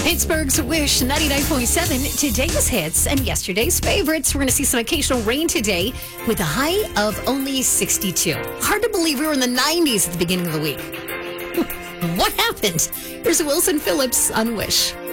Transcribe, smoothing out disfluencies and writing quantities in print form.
Pittsburgh's Wish 99.7, today's hits and yesterday's favorites. We're going to see some occasional rain today with a high of only 62. Hard to believe we were in the 90s at the beginning of the week. What happened? Here's Wilson Phillips on Wish.